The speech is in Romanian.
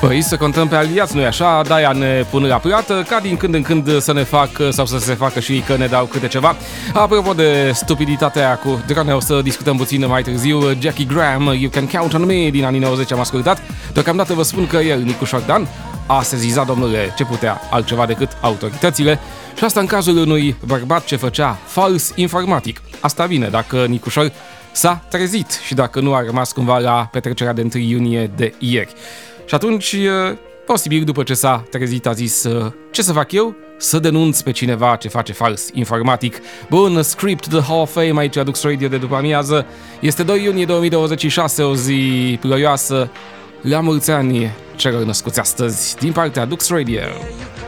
Păi să contăm pe aliați, nu-i așa? De-aia ne pun la plată, ca din când în când să ne fac sau să se facă și că ne dau câte ceva. Apropo de stupiditatea aia cu drone, o să discutăm puțin mai târziu. Jackie Graham, You Can Count on Me, din anii 90 am ascultat. Deocamdată vă spun că el, Nicu Șordan, a sezizat, domnule, ce putea altceva decât autoritățile. Și asta în cazul unui bărbat ce făcea fals informatic. Asta bine, dacă Nicușor s-a trezit și dacă nu a rămas cumva la petrecerea de 1 iunie de ieri. Și atunci, posibil, după ce s-a trezit, a zis: ce să fac eu? Să denunț pe cineva ce face fals informatic. Bun, script The Hall of Fame aici la Dux Radio de după amiază. Este 2 iunie 2026, o zi ploioasă. La mulți ani celor născuți astăzi din partea Dux Radio.